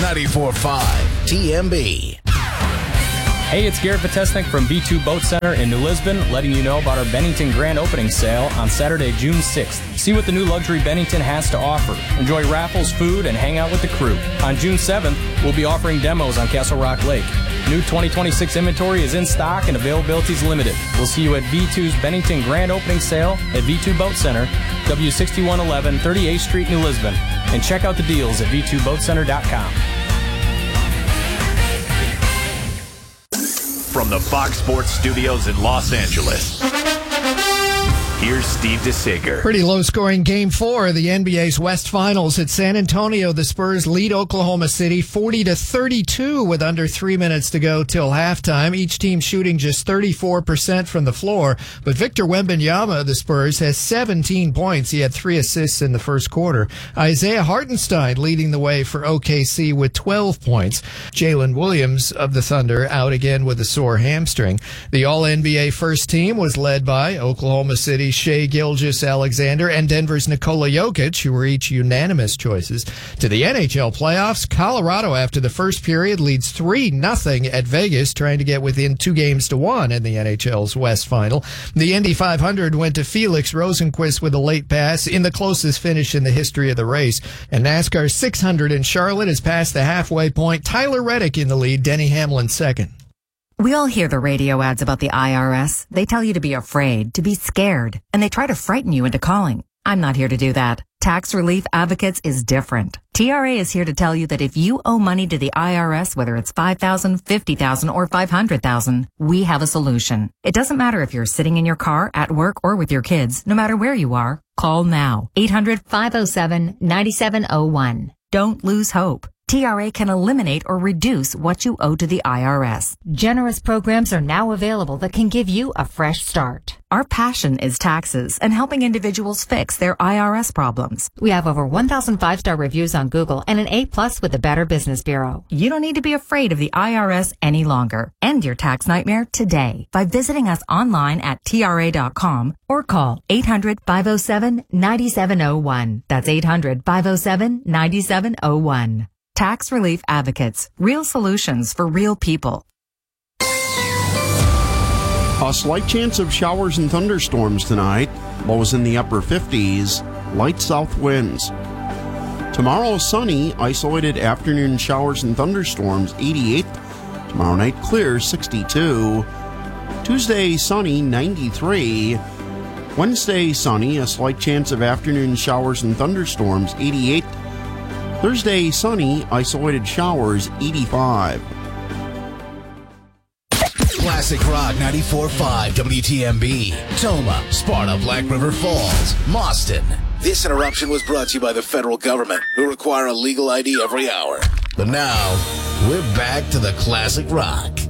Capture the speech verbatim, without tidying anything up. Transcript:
ninety-four point five T M B. Hey, it's Garrett Vitesnik from V two Boat Center in New Lisbon, letting you know about our Bennington Grand Opening Sale on Saturday, June sixth. See what the new luxury Bennington has to offer. Enjoy raffles, food, and hang out with the crew. On June seventh, we'll be offering demos on Castle Rock Lake. New twenty twenty-six inventory is in stock and availability is limited. We'll see you at V two's Bennington Grand Opening Sale at V two Boat Center, W sixty-one eleven thirty-eighth Street, New Lisbon. And check out the deals at V two boat center dot com. From the Fox Sports Studios in Los Angeles, here's Steve DeSager. Pretty low-scoring Game four of the N B A's West Finals at San Antonio. The Spurs lead Oklahoma City forty to thirty-two with under three minutes to go till halftime. Each team shooting just thirty-four percent from the floor. But Victor Wembanyama of the Spurs has seventeen points. He had three assists in the first quarter. Isaiah Hartenstein leading the way for O K C with twelve points. Jalen Williams of the Thunder out again with a sore hamstring. The All-N B A first team was led by Oklahoma City Shai Gilgeous-Alexander and Denver's Nikola Jokic, who were each unanimous choices. To the N H L playoffs, Colorado, after the first period, leads three nothing at Vegas, trying to get within two games to one in the N H L's West Final. The Indy five hundred went to Felix Rosenqvist with a late pass in the closest finish in the history of the race. And NASCAR six hundred in Charlotte has passed the halfway point. Tyler Reddick in the lead, Denny Hamlin second. We all hear the radio ads about the I R S. They tell you to be afraid, to be scared, and they try to frighten you into calling. I'm not here to do that. Tax Relief Advocates is different. T R A is here to tell you that if you owe money to the I R S, whether it's five thousand dollars, fifty thousand dollars, or five hundred thousand dollars, we have a solution. It doesn't matter if you're sitting in your car, at work, or with your kids. No matter where you are, call now. eight hundred, five oh seven, nine seven oh one. Don't lose hope. T R A can eliminate or reduce what you owe to the I R S. Generous programs are now available that can give you a fresh start. Our passion is taxes and helping individuals fix their I R S problems. We have over one thousand five-star reviews on Google and an A plus with the Better Business Bureau. You don't need to be afraid of the I R S any longer. End your tax nightmare today by visiting us online at T R A dot com or call eight hundred, five oh seven, nine seven oh one. That's eight hundred, five oh seven, nine seven oh one. Tax Relief Advocates. Real solutions for real people. A slight chance of showers and thunderstorms tonight. Lows in the upper fifties. Light south winds. Tomorrow sunny. Isolated afternoon showers and thunderstorms. eighty-eight. Tomorrow night clear. sixty-two. Tuesday sunny. ninety-three. Wednesday sunny. A slight chance of afternoon showers and thunderstorms. eighty-eight. Thursday, sunny, isolated showers, eighty-five. Classic Rock ninety-four point five W T M B. Toma, Sparta, Black River Falls, Mauston. This interruption was brought to you by the federal government, who require a legal I D every hour. But now, we're back to the Classic Rock.